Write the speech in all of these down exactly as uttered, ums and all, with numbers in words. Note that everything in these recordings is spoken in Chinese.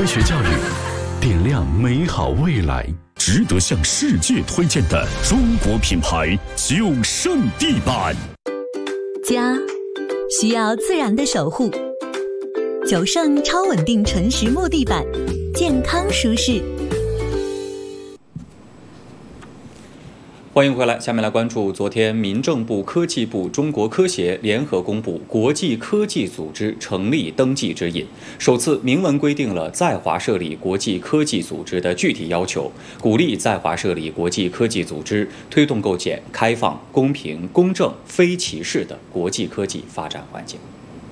科学教育，点亮美好未来。值得向世界推荐的中国品牌九胜地板。 家需要自然的守护，九胜超稳定纯实木地板，健康舒适。 欢迎回来，下面来关注昨天民政部、科技部、中国科协联合公布国际科技组织成立登记指引，首次明文规定了在华设立国际科技组织的具体要求，鼓励在华设立国际科技组织，推动构建开放、公平、公正、非歧视的国际科技发展环境。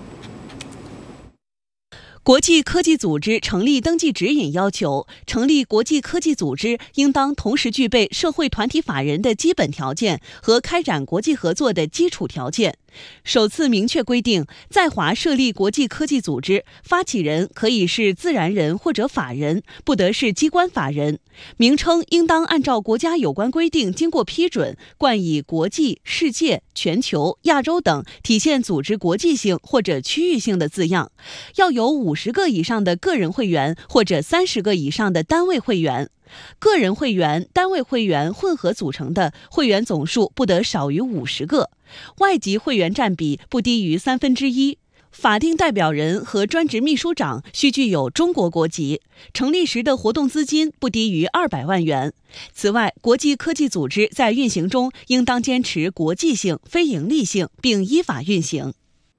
国际科技组织成立登记指引要求，成立国际科技组织应当同时具备社会团体法人的基本条件和开展国际合作的基础条件。首次明确规定，在华设立国际科技组织，发起人可以是自然人或者法人，不得是机关法人。名称应当按照国家有关规定经过批准，冠以国际、世界、全球、亚洲等体现组织国际性或者区域性的字样。要有五十个以上的个人会员或者三十个以上的单位会员。个人会员、单位会员混合组成的会员总数不得少于五十个，外籍会员占比不低于三分之一。法定代表人和专职秘书长需具有中国国籍，成立时的活动资金不低于二百万元。此外，国际科技组织在运行中应当坚持国际性、非营利性，并依法运行。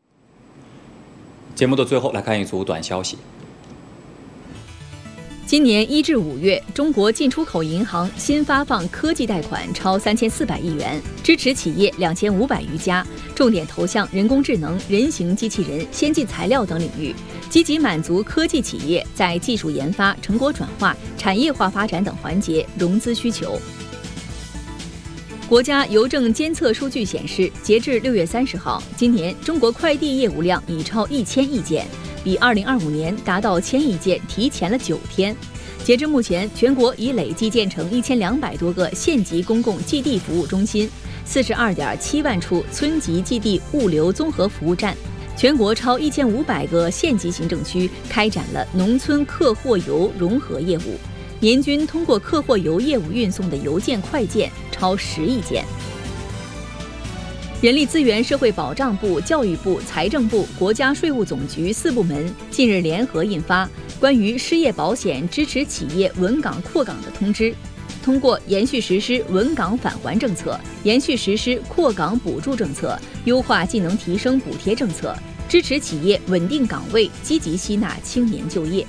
节目的最后来看一组短消息。 今年一至五月，中国进出口银行新发放科技贷款超三千四百亿元，支持企业两千五百余家，重点投向人工智能、人形机器人、先进材料等领域，积极满足科技企业在技术研发、成果转化、产业化发展等环节融资需求。国家邮政监测数据显示，截至六月三十号，今年中国快递业务量已超一千亿件。比二零二五年达到千亿件提前了九天。截至目前，全国已累计建成一千两百多个县级公共寄递服务中心，四十二点七万处村级寄递物流综合服务站，全国超一千五百个县级行政区开展了农村客货邮融合业务，年均通过客货邮业务运送的邮件快件超十亿件。人力资源社会保障部、教育部、财政部、国家税务总局四部门近日联合印发关于失业保险支持企业稳岗扩岗的通知，通过延续实施稳岗返还政策，延续实施扩岗补助政策，优化技能提升补贴政策，支持企业稳定岗位，积极吸纳青年就业。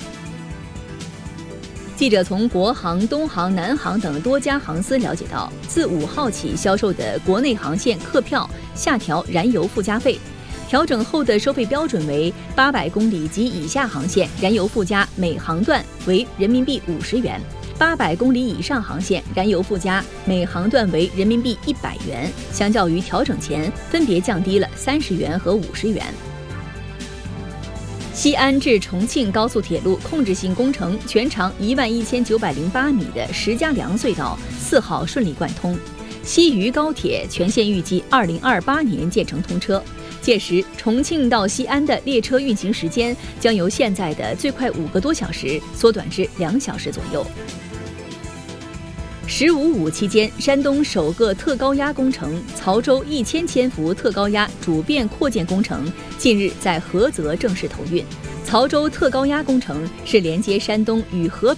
记者从国航、东航、南航等多家航司了解到，自五号起销售的国内航线客票下调燃油附加费，调整后的收费标准为八百公里及以下航线燃油附加每航段为人民币五十元，八百公里以上航线燃油附加每航段为人民币一百元，相较于调整前分别降低了三十元和五十元。西安至重庆高速铁路控制性工程全长一万一千九百零八米的石家梁隧道四号顺利贯通，西渝高铁全线预计二零二八年建成通车。届时，重庆到西安的列车运行时间将由现在的最快五个多小时缩短至两小时左右。十五五期间，山东首个特高压工程曹州一千千伏特高压主变扩建工程近日在菏泽正式投运。曹州特高压工程是连接山东与河北